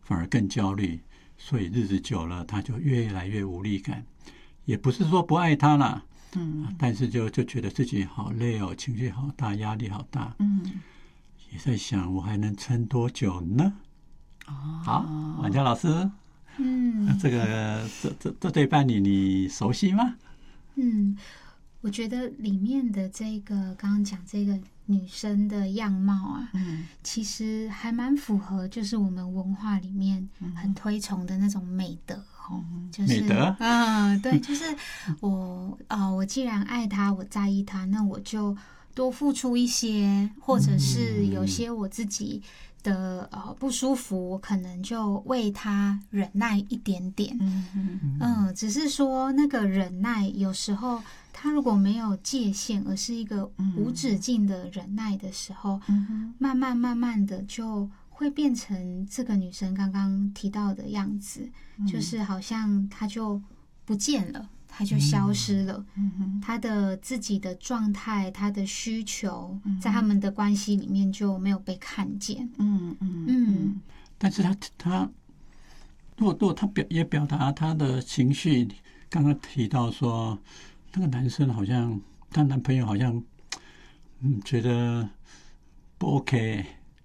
反而更焦虑，所以日子久了，他就越来越无力感。也不是说不爱他啦，但是就觉得自己好累哦，情绪好大，压力好大。也在想我还能撑多久呢？好，婉乔老师，这个这对伴侣你熟悉吗？ 我觉得里面的这个刚刚讲这个女生的样貌啊，其实还蛮符合，就是我们文化里面很推崇的那种美德就是美德， 对，就是我既然爱他，我在意他，那我就多付出一些，或者是有些我自己的不舒服，我可能就为他忍耐一点点。只是说那个忍耐有时候他如果没有界限，而是一个无止境的忍耐的时候，慢慢的就会变成这个女生刚刚提到的样子，就是好像她就不见了，她就消失了，她的自己的状态，她的需求，在他们的关系里面就没有被看见。 但是他如果他也表达他的情绪，刚刚提到说那个男生好像他男朋友好像觉得不 OK，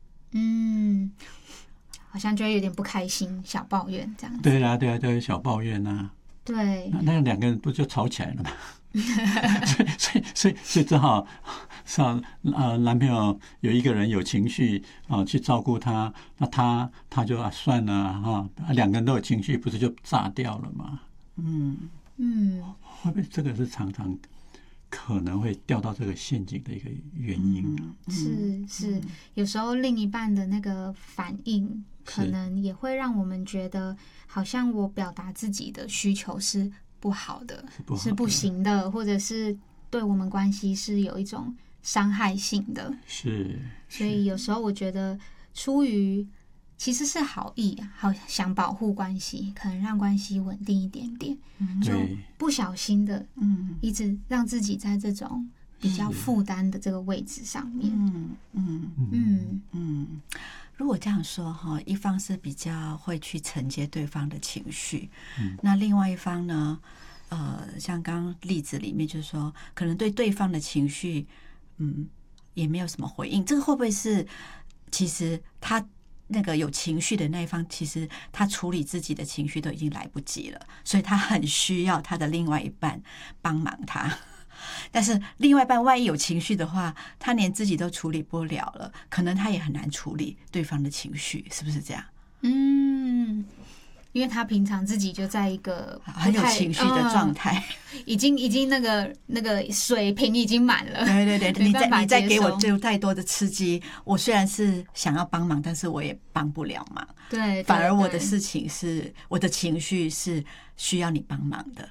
好像就会有点不开心，小抱怨这样子。 对啊，小抱怨啊。 对， 那两个人不就吵起来了吗？所以只好男朋友有一个人有情绪去照顾他，那他就算了两个人都有情绪，不是就炸掉了吗？会不会这个是常常可能会掉到这个陷阱的一个原因呢？ 是，有时候另一半的那个反应，可能也会让我们觉得，好像我表达自己的需求是不好的，是不行的，或者是对我们关系是有一种伤害性的。所以有时候我觉得，出于其实是好意，好想保护关系，可能让关系稳定一点点，就不小心的，一直让自己在这种比较负担的这个位置上面。 如果这样说哈，一方是比较会去承接对方的情绪，那另外一方呢，像刚刚例子里面就是说，可能对对方的情绪，也没有什么回应，这个会不会是其实他那个有情绪的那一方，其实他处理自己的情绪都已经来不及了，所以他很需要他的另外一半帮忙他。但是另外一半万一有情绪的话，他连自己都处理不了了，可能他也很难处理对方的情绪，是不是这样？ 因为他平常自己就在一个很有情绪的状态， 已经那个水瓶已经满了。 对，你再给我就太多的刺激，我虽然是想要帮忙，但是我也帮不了忙。 对， 反而我的事情是，我的情绪是需要你帮忙的。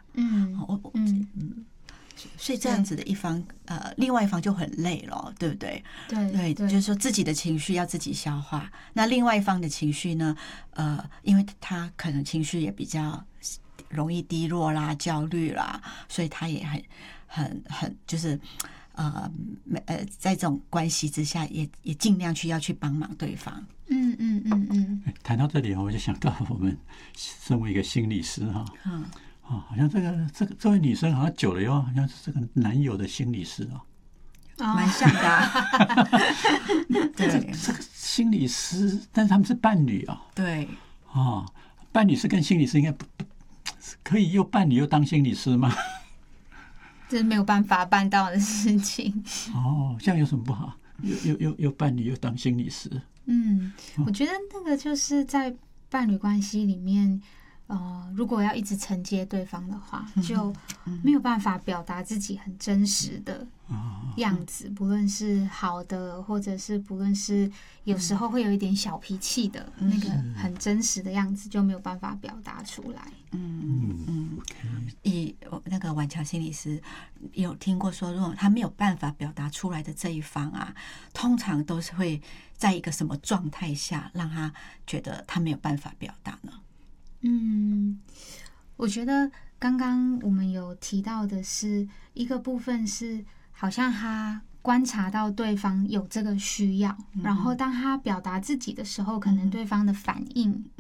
所以这样子的一方，另外一方就很累了，对不对？对，就是说自己的情绪要自己消化，那另外一方的情绪呢，因为他可能情绪也比较容易低落啦、焦虑啦，所以他也很就是在这种关系之下，也尽量要去帮忙对方。 谈到这里，我就想到我们身为一个心理师哈。好像这位女生好像久了以后，好像是这个男友的心理师蛮像的。 对，这个心理师，但是他们是伴侣对， 伴侣是跟心理师应该不可以又伴侣又当心理师吗？ 这是没有办法办到的事情。 这样有什么不好？又伴侣又当心理师？ 我觉得那个就是在伴侣关系里面。如果要一直承接对方的话，就没有办法表达自己很真实的样子，不论是好的，或者是不论是有时候会有一点小脾气的那个很真实的样子，就没有办法表达出来。 以那个婉乔心理师有听过说，如果他没有办法表达出来的这一方啊，通常都是会在一个什么状态下让他觉得他没有办法表达呢？ 我觉得刚刚我们有提到的是一个部分是好像他观察到对方有这个需要，然后当他表达自己的时候，可能对方的反应